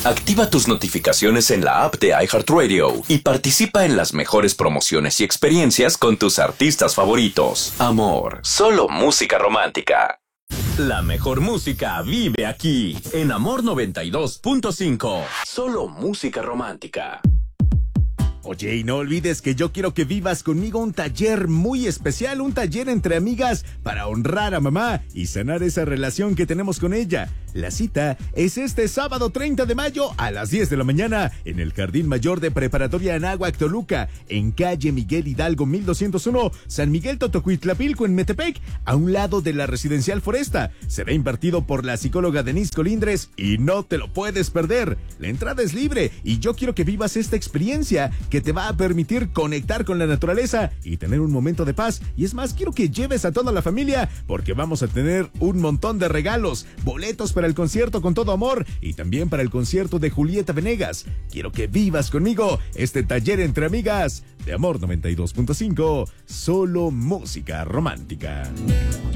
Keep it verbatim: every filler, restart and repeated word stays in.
Activa tus notificaciones en la app de iHeartRadio y participa en las mejores promociones y experiencias con tus artistas favoritos. Amor, solo música romántica. La mejor música vive aquí, en Amor noventa y dos punto cinco. Solo música romántica. Oye, y no olvides que yo quiero que vivas conmigo un taller muy especial, un taller entre amigas para honrar a mamá y sanar esa relación que tenemos con ella. La cita es este sábado treinta de mayo a las diez de la mañana en el Jardín Mayor de Preparatoria Anáhuac, Toluca, en calle Miguel Hidalgo mil doscientos uno, San Miguel Totocuitlapilco, en Metepec, a un lado de la Residencial Foresta. Será impartido por la psicóloga Denise Colindres y no te lo puedes perder. La entrada es libre y yo quiero que vivas esta experiencia que te va a permitir conectar con la naturaleza y tener un momento de paz. Y es más, quiero que lleves a toda la familia porque vamos a tener un montón de regalos, boletos para el concierto Con Todo Amor y también para el concierto de Julieta Venegas. Quiero que vivas conmigo este taller entre amigas de Amor noventa y dos punto cinco, solo música romántica.